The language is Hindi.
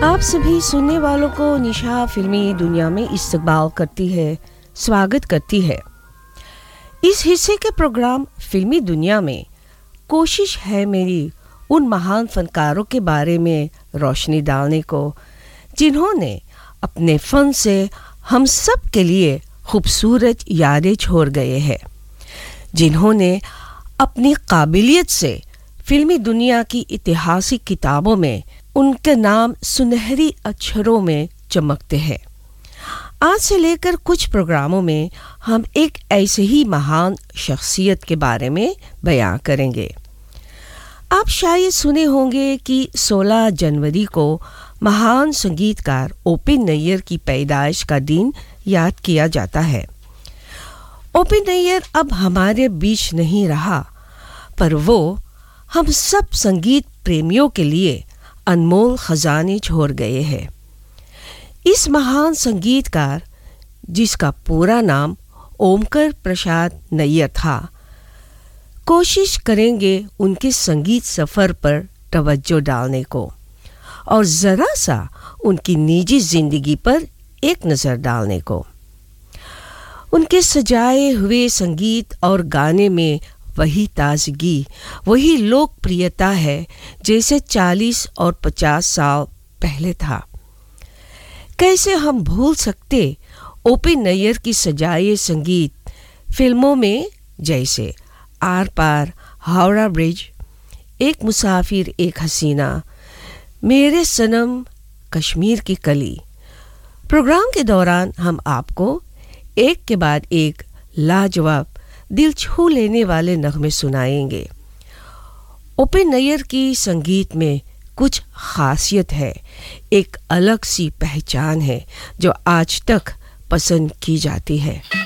आप सभी सुनने वालों को निशा फिल्मी दुनिया में इस्तकबाल करती है, स्वागत करती है। इस हिस्से के प्रोग्राम फिल्मी दुनिया में कोशिश है मेरी उन महान फनकारों के बारे में रोशनी डालने को जिन्होंने अपने फन से हम सब के लिए खूबसूरत यादें छोड़ गए हैं, जिन्होंने अपनी काबिलियत से फिल्मी दुनिया की ऐतिहासिक किताबों में उनके नाम सुनहरी अक्षरों में चमकते हैं। आज से लेकर कुछ प्रोग्रामों में हम एक ऐसे ही महान शख्सियत के बारे में बयां करेंगे। आप शायद सुने होंगे कि 16 जनवरी को महान संगीतकार ओपी नैयर की पैदाइश का दिन याद किया जाता है। ओपी नैयर अब हमारे बीच नहीं रहा, पर वो हम सब संगीत प्रेमियों के लिए अनमोल खजाने छोड़ गए हैं। इस महान संगीतकार, जिसका पूरा नाम ओमकर प्रसाद नैयर था, कोशिश करेंगे उनके संगीत सफ़र पर तवज्जो डालने को और ज़रा सा उनकी निजी ज़िंदगी पर एक नज़र डालने को। उनके सजाए हुए संगीत और गाने में वही ताजगी, वही लोकप्रियता है जैसे 40 और 50 साल पहले था। कैसे हम भूल सकते ओपी नैयर की सजाए संगीत फिल्मों में जैसे आर पार, हावड़ा ब्रिज, एक मुसाफिर एक हसीना, मेरे सनम, कश्मीर की कली। प्रोग्राम के दौरान हम आपको एक के बाद एक लाजवाब, दिल छू लेने वाले नगमे सुनाएंगे। ओपी नैयर की संगीत में कुछ खासियत है, एक अलग सी पहचान है जो आज तक पसंद की जाती है।